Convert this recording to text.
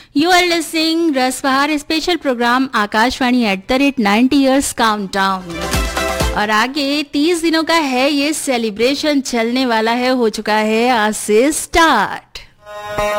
You are listening रसबहार special programme Akashvani @90 years countdown. और आगे 30 दिनों का है ये सेलिब्रेशन, चलने वाला है, हो चुका है आज से स्टार्ट।